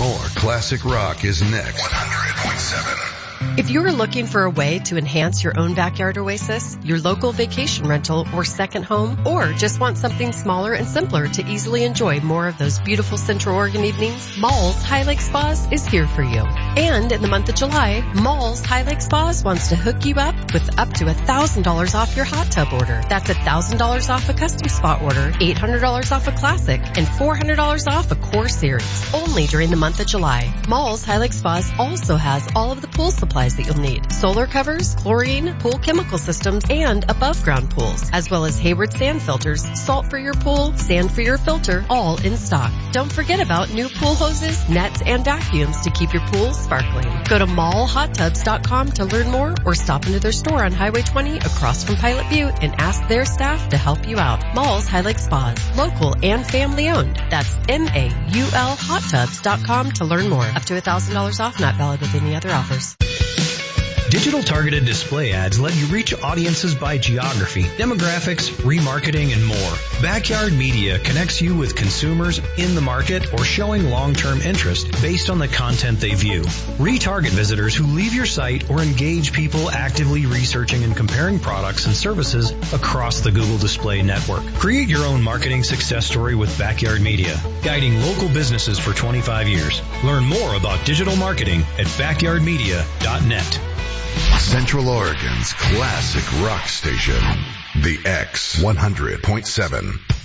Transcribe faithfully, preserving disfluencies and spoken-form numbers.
More classic rock is next. one hundred point seven. If you're looking for a way to enhance your own backyard oasis, your local vacation rental or second home, or just want something smaller and simpler to easily enjoy more of those beautiful Central Oregon evenings, Malls High Lake Spas is here for you. And in the month of July, Malls High Lake Spas wants to hook you up with up to one thousand dollars off your hot tub order. That's one thousand dollars off a custom spa order, eight hundred dollars off a classic, and four hundred dollars off a core series. Only during the month of July. Malls High Lake Spas also has all of the pool supplies that you'll need. Solar covers, chlorine, pool chemical systems, and above ground pools, as well as Hayward sand filters, salt for your pool, sand for your filter, all in stock. Don't forget about new pool hoses, nets, and vacuums to keep your pool sparkling. Go to mall hot tubs dot com to learn more or stop into their store on Highway twenty across from Pilot Butte and ask their staff to help you out. Malls High Lake Spas, local and family owned. That's M A U L hot tubs dot com to learn more. Up to one thousand dollars off, not valid with any other offers. Digital targeted display ads let you reach audiences by geography, demographics, remarketing, and more. Backyard Media connects you with consumers in the market or showing long-term interest based on the content they view. Retarget visitors who leave your site or engage people actively researching and comparing products and services across the Google Display Network. Create your own marketing success story with Backyard Media, guiding local businesses for twenty-five years. Learn more about digital marketing at backyard media dot net. Central Oregon's classic rock station, The X one hundred point seven.